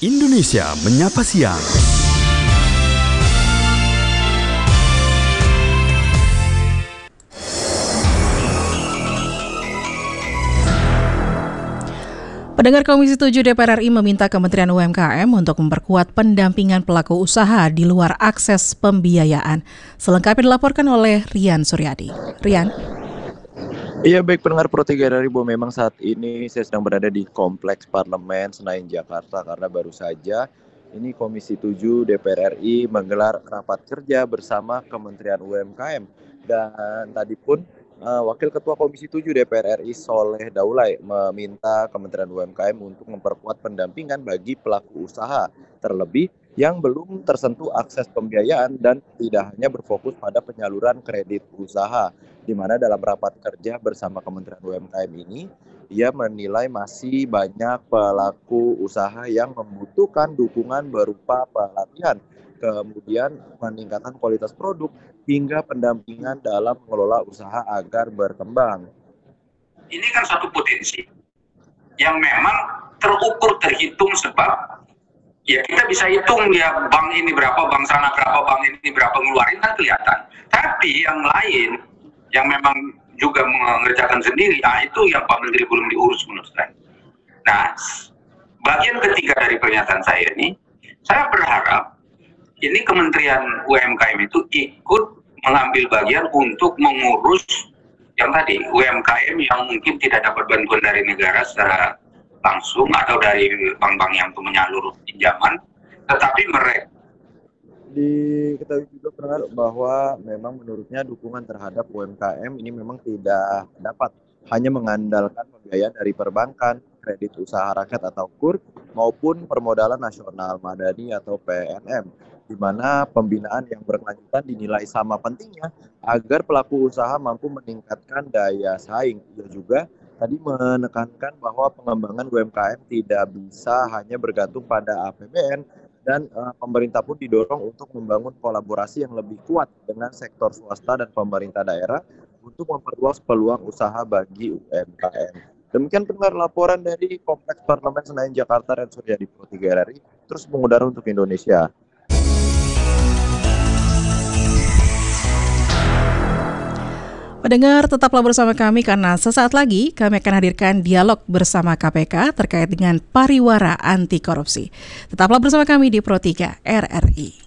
Indonesia Menyapa Siang. Pendengar Komisi 7 DPR RI meminta Kementerian UMKM untuk memperkuat pendampingan pelaku usaha di luar akses pembiayaan. Selengkapnya dilaporkan oleh Rian Suryadi. Rian. Iya, baik pendengar Pro 3 RRI, memang saat ini saya sedang berada di Kompleks Parlemen Senayan Jakarta karena baru saja ini Komisi 7 DPR RI menggelar rapat kerja bersama Kementerian UMKM. Dan tadi pun Wakil Ketua Komisi 7 DPR RI Soleh Daulay meminta Kementerian UMKM untuk memperkuat pendampingan bagi pelaku usaha, terlebih yang belum tersentuh akses pembiayaan dan tidak hanya berfokus pada penyaluran kredit usaha, di mana dalam rapat kerja bersama Kementerian UMKM ini, ia menilai masih banyak pelaku usaha yang membutuhkan dukungan berupa pelatihan, kemudian peningkatan kualitas produk, hingga pendampingan dalam mengelola usaha agar berkembang. Ini kan satu potensi yang memang terukur, terhitung, sebab ya kita bisa hitung ya bank ini berapa, bank sana berapa, bank ini berapa, ngeluarin kan kelihatan. Tapi yang lain yang memang juga mengerjakan sendiri, itu yang Pak Menteri belum diurus menurut saya. Nah, bagian ketiga dari pernyataan saya ini, saya berharap ini Kementerian UMKM itu ikut mengambil bagian untuk mengurus yang tadi UMKM yang mungkin tidak dapat bantuan dari negara secara langsung atau dari bank-bank yang menyalur pinjaman, tetapi mereka Diketahui juga pendengar bahwa memang menurutnya dukungan terhadap UMKM ini memang tidak dapat hanya mengandalkan pembiayaan dari perbankan, kredit usaha rakyat atau KUR, maupun permodalan nasional madani atau PNM, di mana pembinaan yang berkelanjutan dinilai sama pentingnya agar pelaku usaha mampu meningkatkan daya saing. Ia juga tadi menekankan bahwa pengembangan UMKM tidak bisa hanya bergantung pada APBN, dan pemerintah pun didorong untuk membangun kolaborasi yang lebih kuat dengan sektor swasta dan pemerintah daerah untuk memperluas peluang usaha bagi UMKM. Demikian pendengar laporan dari Kompleks Parlemen Senayan Jakarta, Rian Suryadi, Pro 3 RRI, terus mengudara untuk Indonesia. Pendengar, tetaplah bersama kami karena sesaat lagi kami akan hadirkan dialog bersama KPK terkait dengan pariwara anti korupsi. Tetaplah bersama kami di Pro 3 RRI.